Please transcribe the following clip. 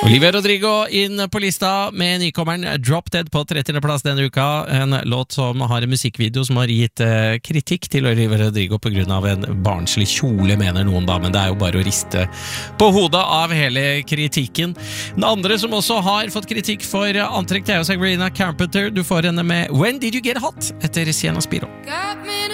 Olivia Rodrigo inn på lista med nykommeren Drop Dead på 30. plass denne uka. En låt som har en musikkvideo som har gitt kritikk til Olivia Rodrigo på grunn av en barnslig kjole, mener noen da, men det er jo bare å riste på hodet av hele kritikken. Den andre som også har fått kritikk for antrekk, det er jo Sabrina Carpenter. Du får henne med When Did You Get Hot? Etter Sienna Spiro.